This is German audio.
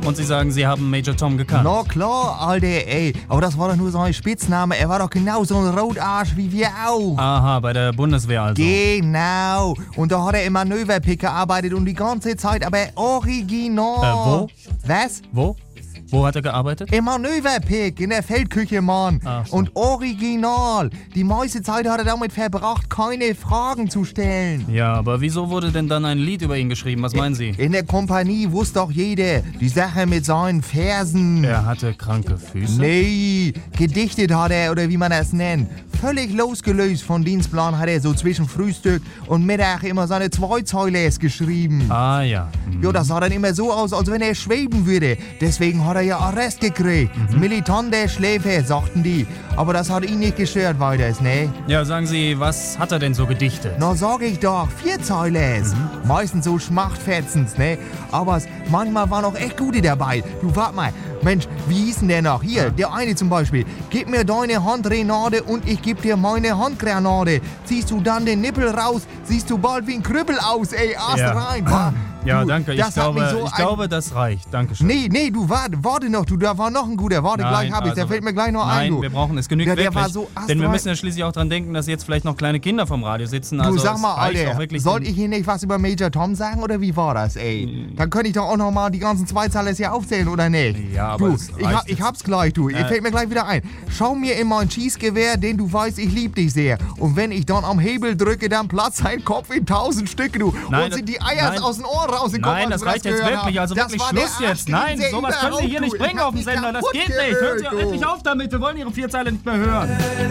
Und Sie sagen, Sie haben Major Tom gekannt. Na klar, Alter, ey. Aber das war doch nur so ein Spitzname. Er war doch genau so ein Rotarsch wie wir auch. Aha, bei der Bundeswehr also. Genau. Und da hat er im Manöverpick gearbeitet und die ganze Zeit aber original. Wo? Was? Wo? Wo hat er gearbeitet? Im Manöverpick, in der Feldküche, Mann. Ach so. Und original. Die meiste Zeit hat er damit verbracht, keine Fragen zu stellen. Ja, aber wieso wurde denn dann ein Lied über ihn geschrieben? Was meinen Sie? In der Kompanie wusste doch jeder, die Sache mit seinen Fersen. Er hatte kranke Füße? Nee, gedichtet hat er, oder wie man das nennt. Völlig losgelöst von Dienstplan hat er so zwischen Frühstück und Mittag immer seine Zweizeiles geschrieben. Ah ja. Ja, das sah dann immer so aus, als wenn er schweben würde. Deswegen hat er ja Arrest gekriegt. Militanter Schläfer, sagten die. Aber das hat ihn nicht gestört weiters, ne? Ja, sagen Sie, was hat er denn so gedichtet? Na, sag ich doch, Vierzeiles. Meistens so Schmachtfetzens, ne? Aber manchmal waren auch echt gute dabei. Du, wart mal. Mensch, wie hieß denn der noch? Hier, der eine zum Beispiel. Gib mir deine Handrenade und ich geb dir meine Handgranate. Ziehst du dann den Nippel raus, siehst du bald wie ein Krüppel aus, ey. Ast rein. Ja, Du, danke. Ich das hat mich so glaube, das reicht. Dankeschön. Nee, du, warte noch. Du, da war noch ein guter. Warte, Nein, gleich hab ich's. Der also, fällt mir gleich noch ein, Nein, du. wir brauchen es. Genügt Ja, der wirklich. war so Denn wir astrein. müssen ja schließlich auch dran denken, dass jetzt vielleicht noch kleine Kinder vom Radio sitzen. Du, Also sag es mal, reicht auch Alter, wirklich soll ich hier nicht was über Major Tom sagen, oder wie war das, ey? Dann könnte ich doch auch noch mal die ganzen Zweizeiler hier aufzählen, oder nicht? Ja, aber du, es reicht ich hab's gleich, du. Fällt mir gleich wieder ein. Schau mir in mein Schießgewehr, denn du weißt, ich lieb dich sehr. Und wenn ich dann am Hebel drücke, dann platzt sein Kopf in 1000 Stücke, du. Nein, und sind die Eier nein. aus den Ohren rausgekommen. Nein, das reicht jetzt wirklich. Also wirklich Schluss jetzt. Nein, sowas können wir hier nicht bringen auf dem Sender. Das geht nicht. Hören Sie auch endlich auf damit. Wir wollen Ihre Vierzeiler nicht mehr hören.